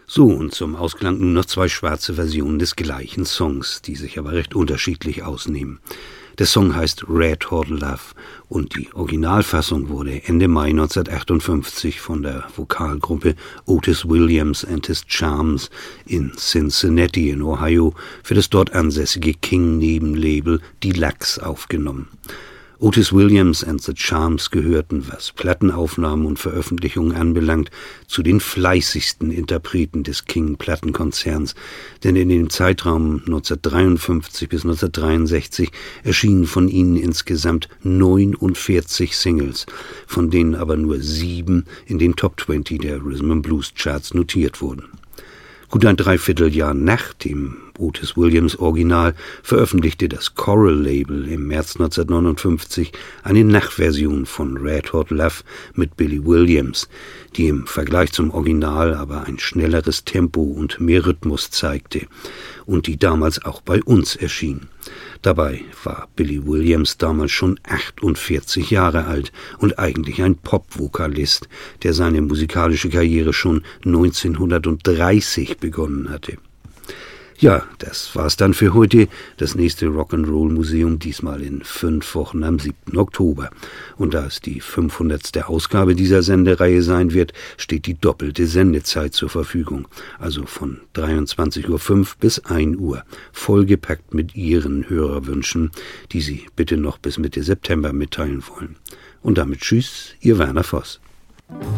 So, und zum Ausklang nun noch 2 schwarze Versionen des gleichen Songs, die sich aber recht unterschiedlich ausnehmen. Der Song heißt Red Hot Love und die Originalfassung wurde Ende Mai 1958 von der Vokalgruppe Otis Williams and His Charms in Cincinnati in Ohio für das dort ansässige King-Nebenlabel Deluxe aufgenommen. Otis Williams and the Charms gehörten, was Plattenaufnahmen und Veröffentlichungen anbelangt, zu den fleißigsten Interpreten des King-Plattenkonzerns, denn in dem Zeitraum 1953 bis 1963 erschienen von ihnen insgesamt 49 Singles, von denen aber nur 7 in den Top 20 der Rhythm & Blues Charts notiert wurden. Gut ein Dreivierteljahr nach dem Otis Williams Original veröffentlichte das Coral Label im März 1959 eine Nachversion von Red Hot Love mit Billy Williams, die im Vergleich zum Original aber ein schnelleres Tempo und mehr Rhythmus zeigte und die damals auch bei uns erschien. Dabei war Billy Williams damals schon 48 Jahre alt und eigentlich ein Popvokalist, der seine musikalische Karriere schon 1930 begonnen hatte. Ja, das war's dann für heute. Das nächste Rock'n'Roll-Museum diesmal in 5 Wochen am 7. Oktober. Und da es die 500. Ausgabe dieser Sendereihe sein wird, steht die doppelte Sendezeit zur Verfügung. Also von 23:05 Uhr bis 1 Uhr. Vollgepackt mit Ihren Hörerwünschen, die Sie bitte noch bis Mitte September mitteilen wollen. Und damit tschüss, Ihr Werner Voss.